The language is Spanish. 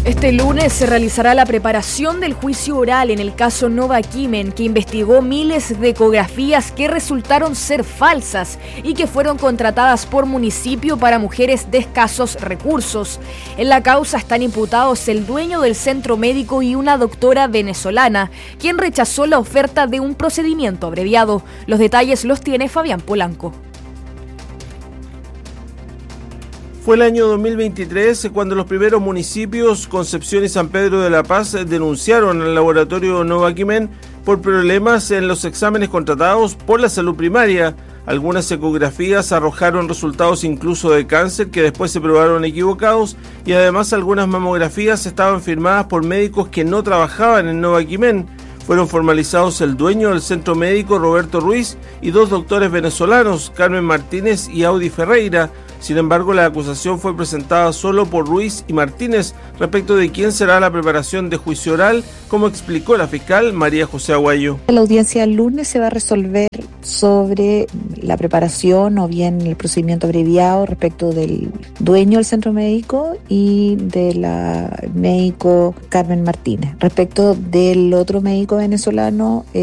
Este lunes se realizará la preparación del juicio oral en el caso Nova Kimen, que investigó miles de ecografías que resultaron ser falsas y que fueron contratadas por municipio para mujeres de escasos recursos. En la causa están imputados el dueño del centro médico y una doctora venezolana, quien rechazó la oferta de un procedimiento abreviado. Los detalles los tiene Fabián Polanco. Fue el año 2023 cuando los primeros municipios, Concepción y San Pedro de la Paz, denunciaron al laboratorio Nova Kimen por problemas en los exámenes contratados por la salud primaria. Algunas ecografías arrojaron resultados incluso de cáncer que después se probaron equivocados, y además algunas mamografías estaban firmadas por médicos que no trabajaban en Nova Kimen. Fueron formalizados el dueño del centro médico, Roberto Ruiz, y dos doctores venezolanos, Carmen Martínez y Audi Ferreira. Sin embargo, la acusación fue presentada solo por Ruiz y Martínez respecto de quién será la preparación de juicio oral, como explicó la fiscal María José Aguayo. La audiencia el lunes se va a resolver sobre la preparación o bien el procedimiento abreviado respecto del dueño del centro médico y de la médico Carmen Martínez. Respecto del otro médico venezolano,